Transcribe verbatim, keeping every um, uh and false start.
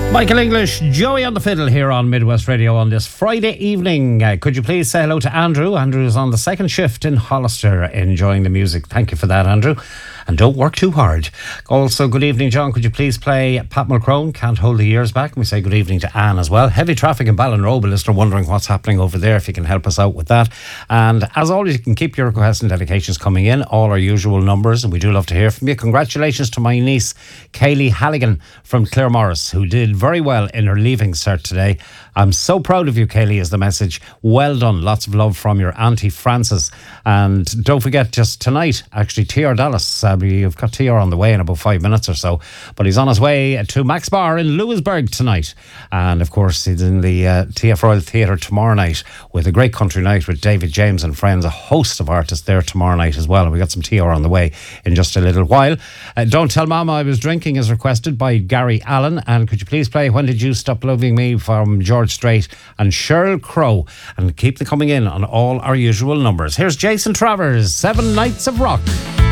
Michael English, Joey on the fiddle here on Midwest Radio on this Friday evening. Uh, could you please say hello to Andrew? Andrew is on the second shift in Hollister enjoying the music. Thank you for that, Andrew. And don't work too hard. Also, good evening, John. Could you please play Pat Mulcrone, Can't Hold the Years Back? And we say good evening to Anne as well. Heavy traffic in Ballinrobe, a listener wondering what's happening over there, if you can help us out with that. And as always, you can keep your requests and dedications coming in, all our usual numbers, and we do love to hear from you. Congratulations to my niece, Kaylee Halligan from Claremorris, who did very well in her leaving cert today. I'm so proud of you, Kaylee, is the message. Well done. Lots of love from your Auntie Frances. And don't forget, just tonight, actually, T R Dallas, uh, you've got T R on the way in about five minutes or so, but he's on his way to Max Bar in Lewisburg tonight. And of course, he's in the uh, T F Royal Theatre tomorrow night with a great country night with David James and friends, a host of artists there tomorrow night as well. And we got some T R on the way in just a little while. Uh, Don't Tell Mama I Was Drinking is requested by Gary Allen. And could you please play When Did You Stop Loving Me from George Strait and Sheryl Crow, and keep them coming in on all our usual numbers. Here's Jason Travers, Seven Nights of Rock.